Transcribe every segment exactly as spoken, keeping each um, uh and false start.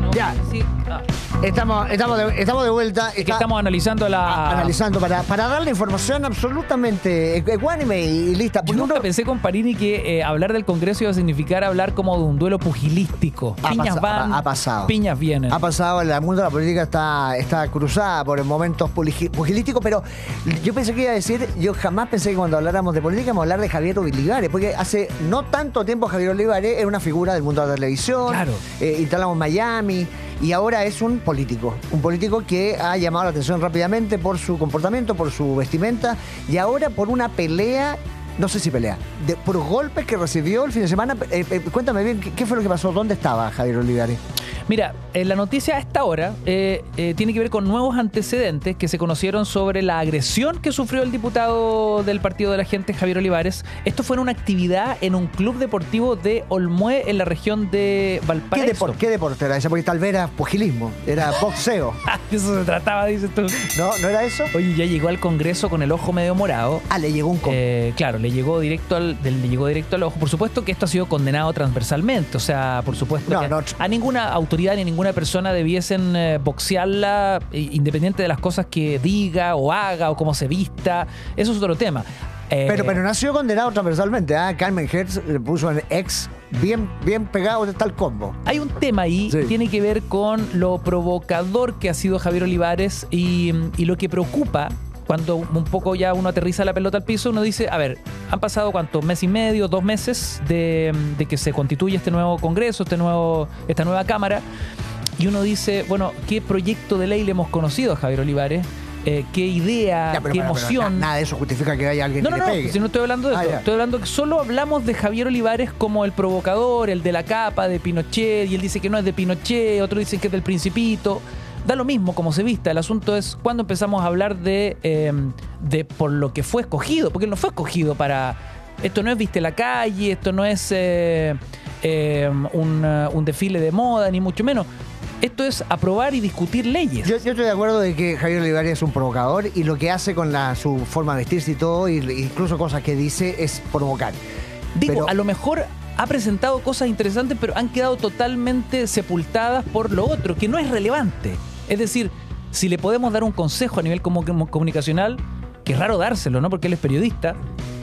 Ya. Sí. Ah. Estamos, estamos, de, estamos de vuelta. Es que Está- estamos analizando la... analizando para, para darle información absolutamente ecuánime y lista. Yo Porque nunca uno- pensé con Parini que eh, hablar del Congreso iba a significar hablar como de un duelo pugilístico. Ha Piñas pasa- van, ha- ha pasado. piñas vienen. Ha pasado, el mundo de la política está, está cruzada por momentos puligi- pugilísticos, pero yo pensé que iba a decir, yo jamás pensé que cuando habláramos de política íbamos a hablar de Javier Olivares, porque hace no tanto tiempo Javier Olivares era una figura del mundo de la televisión, Claro. eh, instalamos en Miami, y ahora es un político, un político que ha llamado la atención rápidamente por su comportamiento, por su vestimenta, y ahora por una pelea. No sé si pelea, de, por golpes que recibió el fin de semana. Eh, eh, cuéntame bien, ¿qué, ¿qué fue lo que pasó? ¿Dónde estaba Javier Olivares? Mira, eh, la noticia a esta hora eh, eh, tiene que ver con nuevos antecedentes que se conocieron sobre la agresión que sufrió el diputado del Partido de la Gente, Javier Olivares. Esto fue en una actividad en un club deportivo de Olmué, en la región de ¿Qué, Valparaíso. depor- ¿Qué deporte era ese? Porque tal vez era pugilismo, era boxeo. De eso se trataba, dices tú. ¿No? ¿No era eso? Oye, ya llegó al Congreso con el ojo medio morado. Ah, le llegó un combo. Eh, claro, le llegó directo al del- le llegó directo al ojo. Por supuesto que esto ha sido condenado transversalmente. O sea, por supuesto No, que no. a ninguna autoridad ni ninguna persona debiesen eh, boxearla, eh, independiente de las cosas que diga o haga o cómo se vista. Eso es otro tema. Eh, pero, pero no ha sido condenado transversalmente. ¿Ah? Carmen Hertz le puso en ex bien, bien pegado está el combo. Hay un tema ahí, Sí. tiene que ver con lo provocador que ha sido Javier Olivares y, y lo que preocupa cuando un poco ya uno aterriza la pelota al piso. Uno dice, a ver, han pasado cuánto, mes y medio, dos meses de, de que se constituye este nuevo Congreso, este nuevo, esta nueva Cámara, y uno dice, bueno, ¿qué proyecto de ley le hemos conocido a Javier Olivares? Eh, ¿Qué idea, Ya, pero, qué pero, pero, emoción? na- nada de eso justifica que haya alguien No, que no, le no, pegue. si no estoy hablando de Ah, esto. ya. Estoy hablando que solo hablamos de Javier Olivares como el provocador, el de la capa, de Pinochet, y él dice que no es de Pinochet, otro dice que es del Principito. Da lo mismo como se vista. El asunto es cuando empezamos a hablar de, eh, de por lo que fue escogido, porque él no fue escogido para... Esto no es viste la calle, esto no es eh, eh, un, uh, un desfile de moda, ni mucho menos. Esto es aprobar y discutir leyes. Yo, yo estoy de acuerdo de que Javier Olivares es un provocador y lo que hace con la, su forma de vestirse y todo, y, incluso cosas que dice, es provocar. Digo, Pero- a lo mejor ha presentado cosas interesantes, pero han quedado totalmente sepultadas por lo otro, que no es relevante. Es decir, si le podemos dar un consejo a nivel como, como comunicacional, que es raro dárselo, ¿no? Porque él es periodista,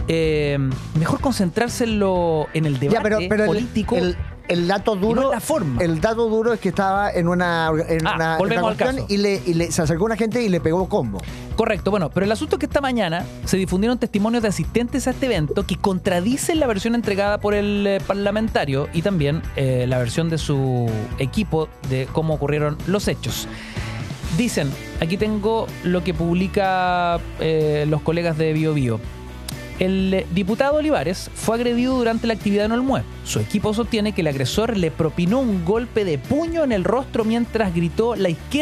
eh, mejor concentrarse en, lo, en el debate Ya, pero, pero el- político. el, el dato no duro en la forma. el dato duro es que estaba en una, en Ah, una, volvemos en una al cuestión caso. y, le, y le, se acercó una gente y le pegó combo. Correcto, bueno, pero el asunto es que esta mañana se difundieron testimonios de asistentes a este evento que contradicen la versión entregada por el eh, parlamentario y también eh, la versión de su equipo de cómo ocurrieron los hechos. Dicen, aquí tengo lo que publica eh, los colegas de Bio Bio. El eh, diputado Olivares fue agredido durante la actividad en Olmué. Su equipo sostiene que el agresor le propinó un golpe de puño en el rostro mientras gritó la izquierda